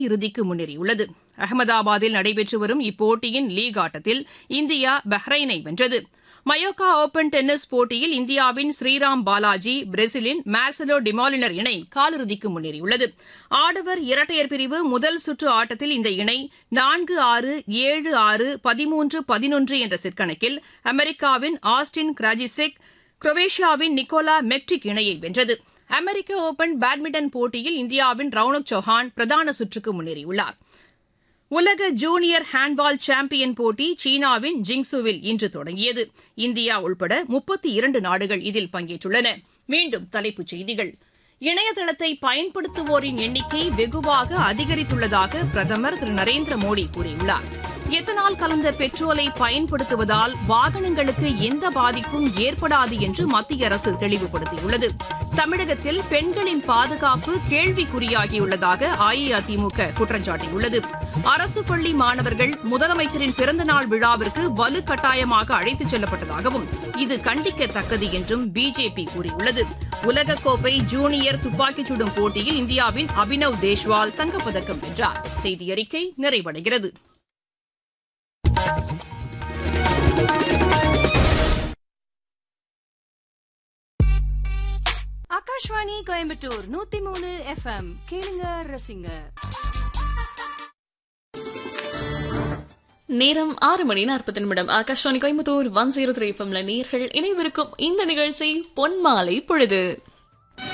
இறுதிக்கு முன்னேறியுள்ளது. அகமதாபாத்தில் நடைபெற்று வரும் இப்போட்டியின் லீக் ஆட்டத்தில் இந்தியா பஹ்ரைனை வென்றது. மயோக்கா ஒபன் டென்னிஸ் போட்டியில் இந்தியாவின் ஸ்ரீராம் பாலாஜி பிரேசிலின் மார்செலோ டிமாலினர் இணை காலிறுதிக்கு முன்னேறியுள்ளது. ஆடவர் இரட்டையர் பிரிவு முதல் சுற்று ஆட்டத்தில் இந்த இணை 4-6, 7-6, 13-11 என்ற செட் கணக்கில் அமெரிக்காவின் ஆஸ்டின் கிராஜிசெக், குரோவேஷியாவின் நிக்கோலா மெக்டிக் இணையை வென்றது. அமெரிக்க ஒபன் பேட்மிண்டன் போட்டியில் இந்தியாவின் ரவுனக் சௌஹான் பிரதான சுற்றுக்கு முன்னேறியுள்ளார். உலக ஜூனியர் ஹேண்ட்பால் சாம்பியன் போட்டி சீனாவின் ஜிங்சுவில் இன்று தொடங்கியது. இந்தியா உள்பட 32 நாடுகள் இதில் பங்கேற்றுள்ளன. மீண்டும் தலைப்புச் செய்திகள். இணையதளத்தை பயன்படுத்துவோரின் எண்ணிக்கை வெகுவாக அதிகரித்துள்ளதாக பிரதமர் திரு நரேந்திர மோடி கூறியுள்ளார். எத்தனால் கலந்த பெட்ரோலை பயன்படுத்துவதால் வாகனங்களுக்கு எந்த பாதிப்பும் ஏற்படாது என்று மத்திய அரசு தெளிவுபடுத்தியுள்ளது. தமிழகத்தில் பெண்களின் பாதுகாப்பு கேள்விக்குறியாகியுள்ளதாக அஇஅதிமுக குற்றம் சாட்டியுள்ளது. அரசு பள்ளி மாணவர்கள் முதலமைச்சரின் பிறந்தநாள் விழாவிற்கு வலுக்கட்டாயமாக அழைத்துச் செல்லப்பட்டதாகவும் இது கண்டிக்கத்தக்கது என்றும் பிஜேபி கூறியுள்ளது. உலகக்கோப்பை ஜூனியர் துப்பாக்கிச் சுடும் போட்டியில் இந்தியாவின் அபினவ் தேஷ்வால் தங்கப்பதக்கம் வென்றார். செய்தியறிக்கை நிறைவடைகிறது. ஆகாஷ்வாணி கோயம்புத்தூர் 103 FM கேளுங்க ரசிங்க. நேரம் 6:40 ஆகாஷ்வாணி கோயம்புத்தூர் 103 FM நேயர்கள் இணைவிருக்கும் இந்த நிகழ்ச்சி பொன்மாலை பொழுது.